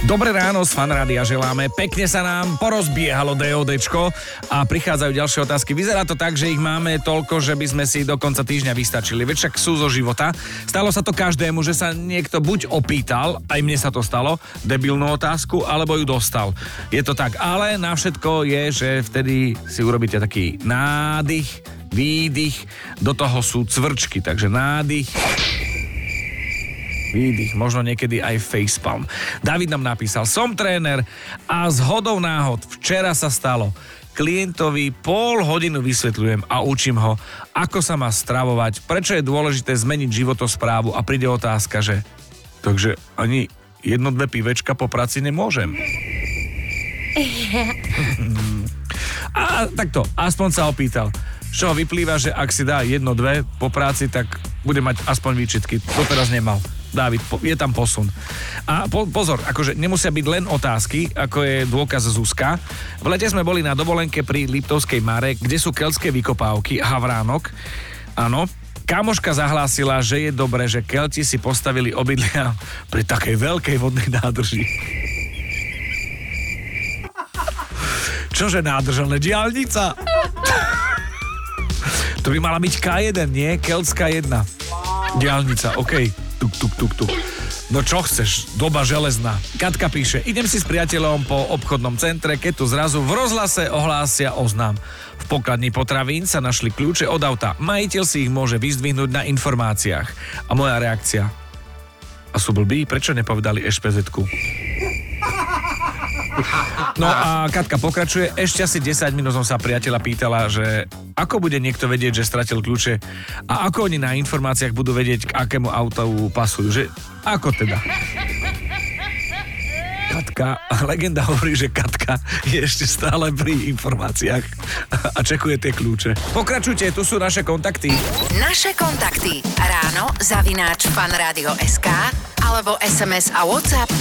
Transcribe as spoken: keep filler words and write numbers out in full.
Dobré ráno z Fan Rádia želáme. Pekne sa nám porozbiehalo DODčko a prichádzajú ďalšie otázky. Vyzerá to tak, že ich máme toľko, že by sme si do konca týždňa vystačili. Veď však sú zo života. Stalo sa to každému, že sa niekto buď opýtal, aj mne sa to stalo, debilnú otázku, alebo ju dostal. Je to tak, ale na všetko je, že vtedy si urobíte taký nádych, výdych, do toho sú cvrčky, takže nádych, výdych, možno niekedy aj facepalm. David nám napísal, som tréner a zhodou náhod včera sa stalo. Klientovi pol hodinu vysvetľujem a učím ho, ako sa má stravovať, prečo je dôležité zmeniť životosprávu a príde otázka, že takže ani jedno, dve pivečka po práci nemôžem. A takto, aspoň sa opýtal. Z čoho vyplýva, že ak si dá jedno, dve po práci, tak bude mať aspoň výčitky. To teraz nemal. Dávid, je tam posun. A po, pozor, akože nemusia byť len otázky, ako je dôkaz Zuzka. V lete sme boli na dovolenke pri Liptovskej Mare, kde sú keľtské vykopávky, Havránok. Áno, kamoška zahlásila, že je dobré, že Kelti si postavili obydlia pri takej veľkej vodnej nádrži. Čože nádrž, ale diaľnica? To by mala byť ká jeden, nie? Keltská jedna. Diaľnica, okej. Okay. Tuk, tuk, tuk, tuk. No čo chceš, doba železná. Katka píše, idem si s priateľom po obchodnom centre, keď tu zrazu v rozhlase ohlásia oznám. V pokladni potravín sa našli kľúče od auta. Majiteľ si ich môže vyzdvihnúť na informáciách. A moja reakcia. A sú blbí? Prečo nepovedali eš pé zet-ku? No a Katka pokračuje, ešte asi desať minút som sa priateľa pýtala, že ako bude niekto vedieť, že stratil kľúče a ako oni na informáciách budú vedieť, k akému autu pasujú, že ako teda? Katka, legenda hovorí, že Katka je ešte stále pri informáciách a čekuje tie kľúče. Pokračujte, tu sú naše kontakty. Naše kontakty ráno zavináč fanradio bodka es ká alebo es em es a WhatsApp